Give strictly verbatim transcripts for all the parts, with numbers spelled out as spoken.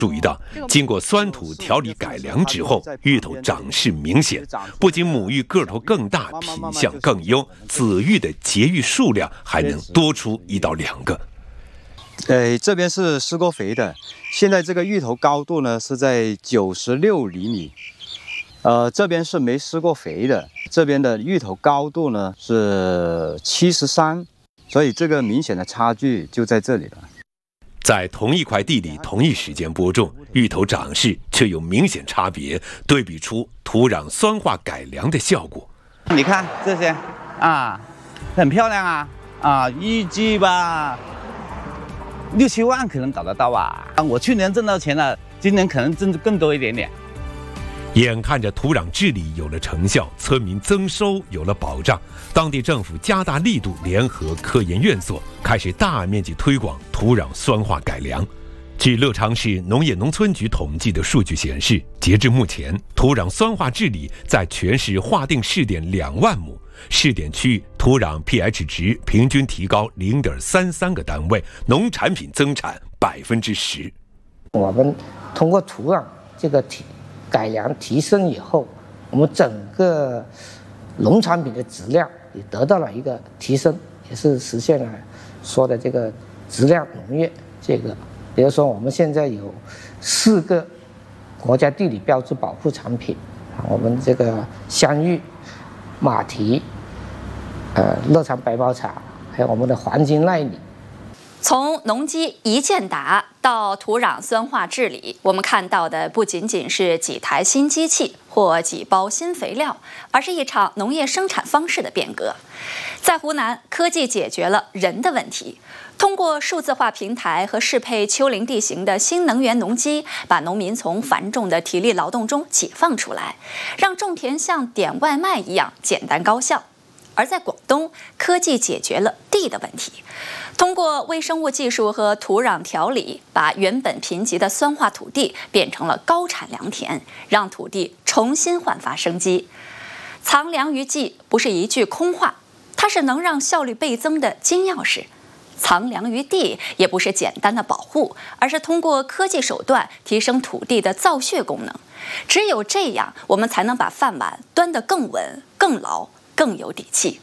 注意到，经过酸土调理改良之后，芋头长势明显，不仅母芋个头更大，品相更优，子芋的结芋数量还能多出一到两个。 呃，这边是施过肥的，现在这个芋头高度呢是在九十六厘米。呃，这边是没施过肥的，这边的芋头高度呢是七十三，所以这个明显的差距就在这里了。 在同一块地里，同一时间播种，芋头长势却有明显差别，对比出土壤酸化改良的效果。 你看这些啊，很漂亮啊啊，预计吧六七万可能搞得到吧。我去年挣到钱了，今年可能挣更多一点点。 眼看着土壤治理有了成效，村民增收有了保障，当地政府加大力度，联合科研院所开始大面积推广土壤酸化改良。据乐昌市农业农村局统计的数据显示，截至目前，土壤酸化治理在全市划定试点两万亩，试点区域土壤 pH 值平均提高 零点三三 个单位，农产品增产百分之十。 我们通过土壤这个体改良提升以后，我们整个农产品的质量也得到了一个提升，也是实现了说的这个质量农业。这个，比如说我们现在有四个国家地理标志保护产品，我们这个香芋、马蹄、呃乐昌白包茶，还有我们的黄金奈米。 从农机一键达到土壤酸化治理，我们看到的不仅仅是几台新机器或几包新肥料，而是一场农业生产方式的变革。在湖南，科技解决了人的问题，通过数字化平台和适配丘陵地形的新能源农机，把农民从繁重的体力劳动中解放出来，让种田像点外卖一样简单高效。而在广东，科技解决了地的问题，通过微生物技术和土壤调理，把原本贫瘠的酸化土地变成了高产良田，让土地重新焕发生机。藏粮于技不是一句空话，它是能让效率倍增的金钥匙。藏粮于地也不是简单的保护，而是通过科技手段提升土地的造血功能。只有这样，我们才能把饭碗端得更稳、更牢、更有底气。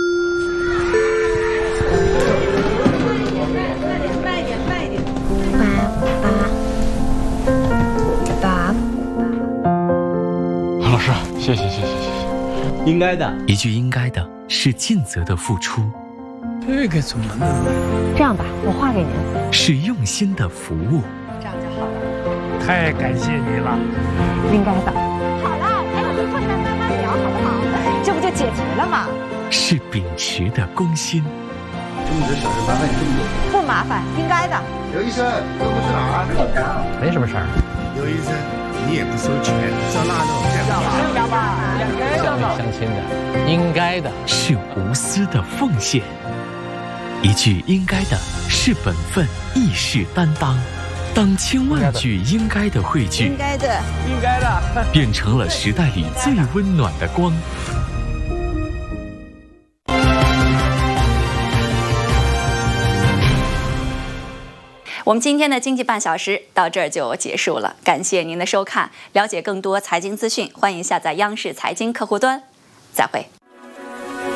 慢一点，慢一点。 爸， 韩老师，谢谢谢谢谢谢。 应该的， 一句应该的是尽责的付出。 这个怎么能？ 这样吧，我画给您。 是用心的服务。 这样就好了。 太感谢你了。 应该的。好了，还有就坐下来慢慢聊，好不好？这不就解决了吗？ 是秉持的公心。 种植小事麻烦你这么多。 不麻烦，应该的。 刘医生，这不是哪儿？ 没什么事儿。 刘医生，你也不收钱，照那种这样。 要吧？ 相亲相亲的，应该的。 是无私的奉献。一句应该的是本分，亦是担当。当千万句应该的汇聚， 应该的， 应该的， 变成了时代里最温暖的光。 我们今天的经济半小时到这儿就结束了，感谢您的收看。了解更多财经资讯，欢迎下载央视财经客户端。再会。